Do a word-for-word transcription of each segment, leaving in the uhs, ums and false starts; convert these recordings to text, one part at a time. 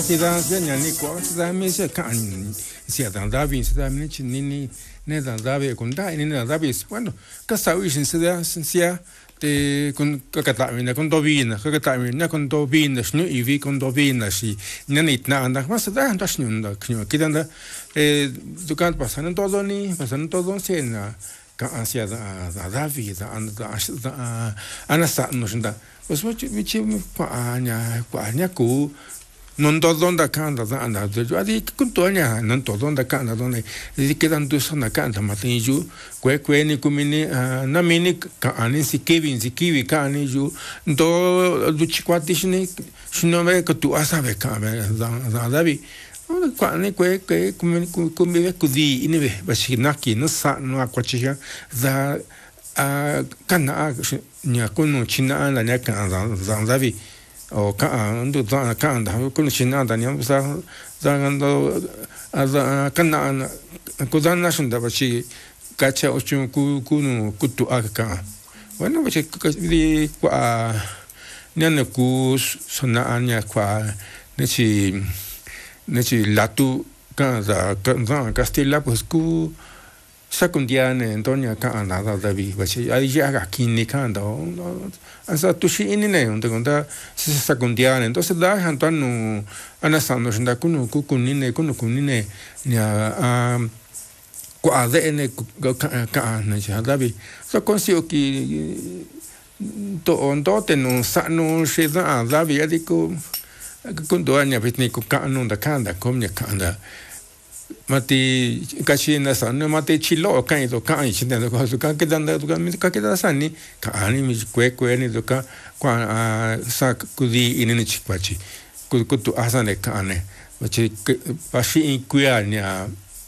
thì ra sẽ nhà này có ra mấy sẽ cạn sẽ đang ra vì sẽ ra mấy chuyện này này này đang ra về cũngได้này đang ra về bueno cái sau ý sẽ ra sẽ thì con cái cái tại mình con đồ vin cái cái tại mình con đồ vin là snu ivi con đồ vin là si nhà này na anda mas da anda snu da kino kita anda eh tu kan pasan todo ni pasan todo se na ka asia da da vi da anda da ana sa no shinda pues mo chi chi pa anya pa anya ku non todo da canta da anda yo adi con tonya non todo da canta donde di quedan dos na canta matin ju kwe kwe ni kumini na mini ka ani si kevin si kiwi ka ani ju do du chikwati shini shino me ko tu asabe ka me da da davi kwa ni kwe kwe kumini kumini kudi inibe bashinaki no sa no akwachiya da kana nya kuno china la nya ka da davi o kan do da kan da ko china da nya sa da ngando a kana ko da na shunda ba chi kacha ochun ku kunu kutu aka bueno ba chi di kwa nya ku sona anya kwa ne chi ne chi latu kan da kan castilla pues ku secundiane Antonia kan da da vi ba chi ai ya ga kini kan da asa tu shi ini ne unde conta secundiane entonces da Antonio ana sando shinda kunu kukunine kunu kunine nya a kwa de ne ka na ja da vi so consiglio ki to ondo te no sa no she da da vi adiko kun do anya bitni ku ka no da kan da kom nya kan da mati kachi na san no mati chilo kan do kan chi da ko su kan ke dan da kan mi ka ke da san ni ka ani mi kwe kwe ni do ka kwa sa ku di in ni chi kwachi ku ku tu asane ka ne bachi pashi in kwe nya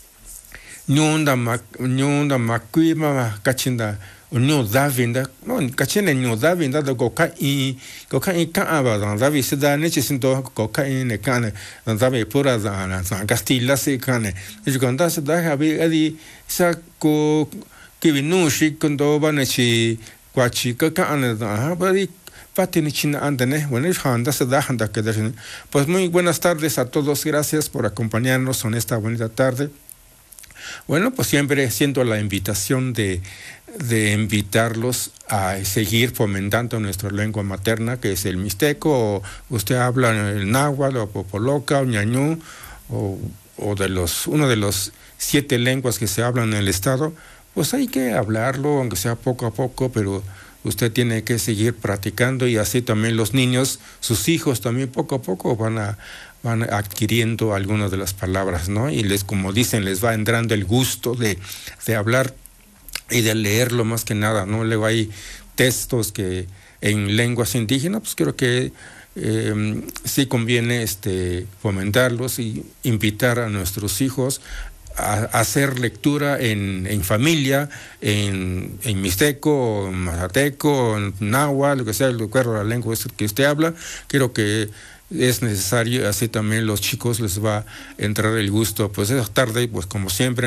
nyonda ma nyonda ma kwe ma kachinda nyo da vinda no kachene nyo da vinda da go ka i go ka i ka aba da vi se da ne chi sinto go ka i ne ka ne da vi pura da na sa castilla se ka ne e conta se da ha bi adi sa ko che vinu shi kondo ba ne chi kwa chi ka ka ne da ha ba di fatti ni china andane bueno es handa se da handa que pues muy buenas tardes a todos, gracias por acompañarnos en esta bonita tarde. Bueno, pues siempre siento la invitación de, de invitarlos a seguir fomentando nuestra lengua materna, que es el mixteco, o usted habla el náhuatl, o popoloca, o ñañú, o, o de los, uno de los siete lenguas que se hablan en el estado, pues hay que hablarlo, aunque sea poco a poco, pero usted tiene que seguir practicando y así también los niños, sus hijos también poco a poco van a van adquiriendo algunas de las palabras, ¿no? Y les, como dicen, les va entrando el gusto de, de hablar y de leerlo más que nada, ¿no? Luego hay textos que en lenguas indígenas, pues creo que eh, sí conviene este, fomentarlos y invitar a nuestros hijos a, a hacer lectura en, en familia, en, en mixteco, en mazateco, en náhuatl, lo que sea, de acuerdo a la lengua que usted habla. Creo que es necesario, así también los chicos les va a entrar el gusto, pues esa tarde, pues como siempre